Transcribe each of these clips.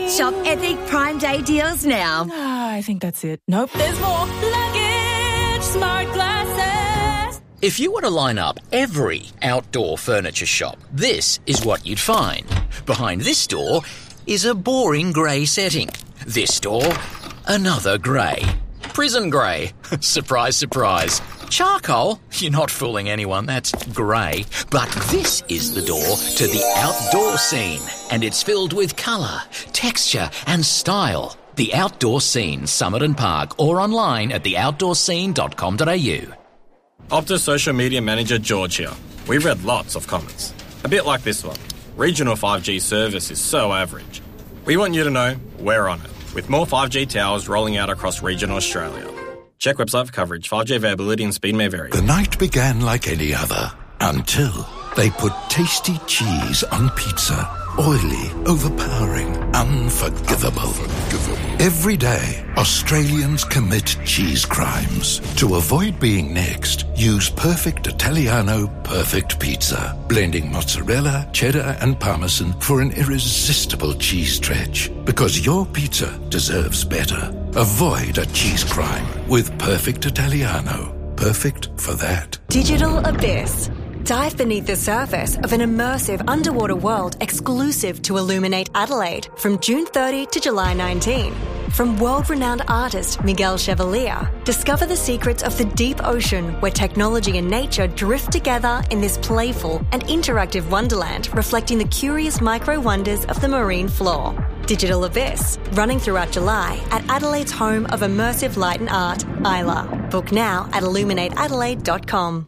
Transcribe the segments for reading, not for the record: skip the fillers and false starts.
Shop epic Prime Day deals now. I think that's it. Nope, there's more. Luggage Smart Glasses. If you were to line up every outdoor furniture shop, this is what you'd find. Behind this door is a boring grey setting. This door, another grey. Prison grey. Surprise, surprise. Charcoal? You're not fooling anyone, that's grey. But this is the door to the outdoor scene, and it's filled with colour, texture and style. The Outdoor Scene, Summit and Park, or online at theoutdoorscene.com.au. Optus social media manager George here. We read lots of comments. A bit like this one. Regional 5G service is so average. We want you to know we're on it, with more 5G towers rolling out across regional Australia. Check website for coverage. 5G availability and speed may vary. The night began like any other, until they put tasty cheese on pizza. Oily, overpowering, unforgivable. Every day, Australians commit cheese crimes. To avoid being next, use Perfect Italiano Perfect Pizza, blending mozzarella, cheddar and parmesan for an irresistible cheese stretch. Because your pizza deserves better. Avoid a cheese crime with Perfect Italiano. Perfect for that. Digital Abyss. Dive beneath the surface of an immersive underwater world exclusive to Illuminate Adelaide from June 30 to July 19. From world-renowned artist Miguel Chevalier, discover the secrets of the deep ocean where technology and nature drift together in this playful and interactive wonderland reflecting the curious micro-wonders of the marine floor. Digital Abyss, running throughout July at Adelaide's home of immersive light and art, Isla. Book now at illuminateadelaide.com.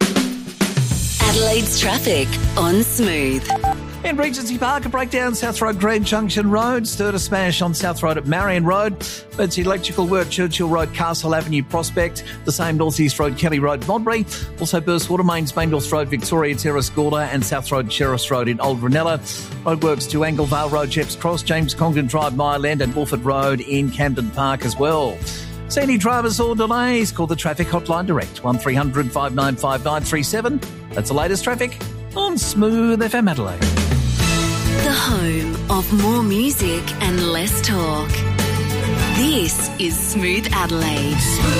Adelaide's traffic on Smooth. In Regency Park, a breakdown, South Road, Grand Junction Road. Stirred a smash on South Road at Marion Road. It's electrical work, Churchill Road, Castle Avenue, Prospect. The same North East Road, Kelly Road, Modbury. Also burst water mains, Main North Road, Victoria Terrace, Gorda, and South Road, Sheriffs Road in Old Ranella. Roadworks to Anglevale Road, Jeps Cross, James Congdon Drive, Mireland, and Wolford Road in Camden Park as well. See any drivers or delays? Call the traffic hotline direct, 1300 595 937. That's the latest traffic on Smooth FM Adelaide. The home of more music and less talk. This is Smooth Adelaide.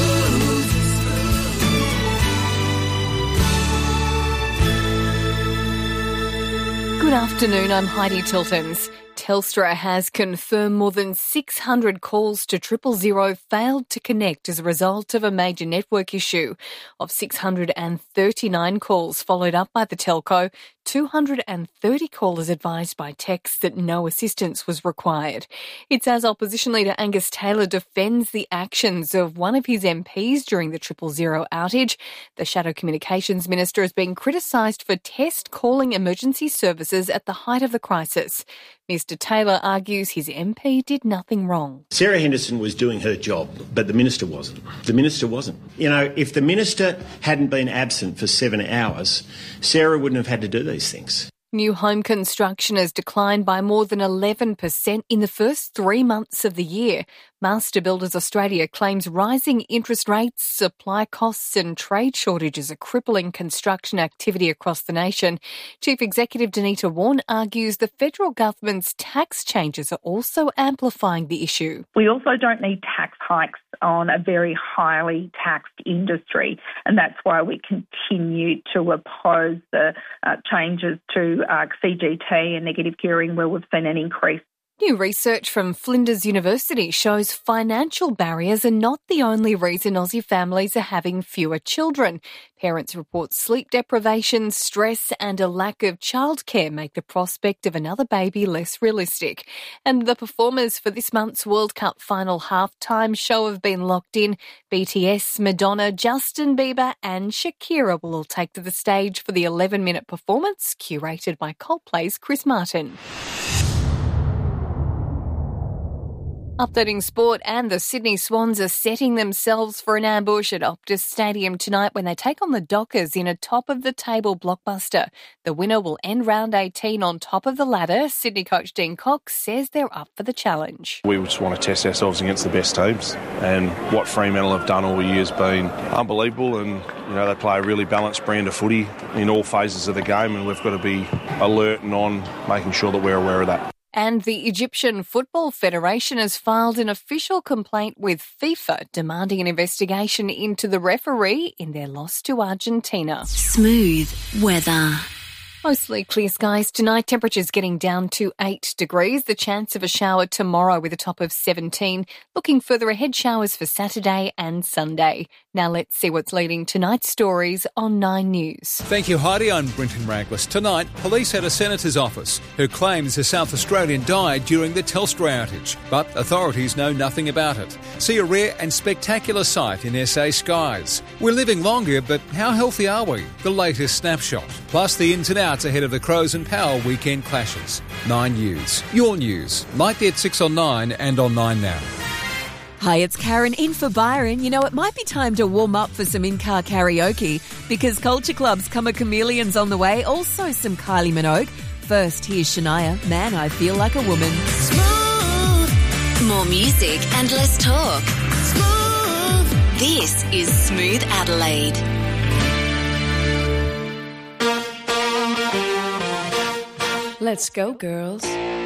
Good afternoon, I'm Heidi Tiltons. Telstra has confirmed more than 600 calls to 000 failed to connect as a result of a major network issue. Of 639 calls followed up by the telco, 230 callers advised by text that no assistance was required. It's as opposition leader Angus Taylor defends the actions of one of his MPs during the 000 outage. The Shadow Communications Minister has been criticised for test calling emergency services at the height of the crisis. Mr Taylor argues his MP did nothing wrong. Sarah Henderson was doing her job, but the Minister wasn't. The Minister wasn't. You know, if the Minister hadn't been absent for 7 hours, Sarah wouldn't have had to do these things. New home construction has declined by more than 11% in the first 3 months of the year. Master Builders Australia claims rising interest rates, supply costs and trade shortages are crippling construction activity across the nation. Chief Executive Danita Warren argues the federal government's tax changes are also amplifying the issue. We also don't need tax hikes on a very highly taxed industry, and that's why we continue to oppose the changes to CGT and negative gearing where we've seen an increase. New research from Flinders University shows financial barriers are not the only reason Aussie families are having fewer children. Parents report sleep deprivation, stress and a lack of childcare make the prospect of another baby less realistic. And the performers for this month's World Cup final halftime show have been locked in. BTS, Madonna, Justin Bieber and Shakira will all take to the stage for the 11-minute performance curated by Coldplay's Chris Martin. Updating sport, and the Sydney Swans are setting themselves for an ambush at Optus Stadium tonight when they take on the Dockers in a top-of-the-table blockbuster. The winner will end round 18 on top of the ladder. Sydney coach Dean Cox says they're up for the challenge. We just want to test ourselves against the best teams, and what Fremantle have done all year has been unbelievable, and they play a really balanced brand of footy in all phases of the game, and we've got to be alert and on making sure that we're aware of that. And the Egyptian Football Federation has filed an official complaint with FIFA demanding an investigation into the referee in their loss to Argentina. Smooth weather. Mostly clear skies tonight, temperatures getting down to 8 degrees. The chance of a shower tomorrow with a top of 17. Looking further ahead, showers for Saturday and Sunday. Now let's see what's leading tonight's stories on 9 News. Thank you, Heidi. I'm Brenton Raglis. Tonight, police at a senator's office who claims a South Australian died during the Telstra outage, but authorities know nothing about it. See a rare and spectacular sight in SA skies. We're living longer, but how healthy are we? The latest snapshot. Plus the ins and outs ahead of the Crows and Power weekend clashes. 9 News. Your news. Nightly at 6 on 9 and on 9 Now. Hi, it's Karen in for Byron. You know, it might be time to warm up for some in-car karaoke because Culture Club's Come a Chameleon's on the way. Also some Kylie Minogue. First, here's Shania. Man, I Feel Like a Woman. Smooth. More music and less talk. Smooth. This is Smooth Adelaide. Let's go, girls.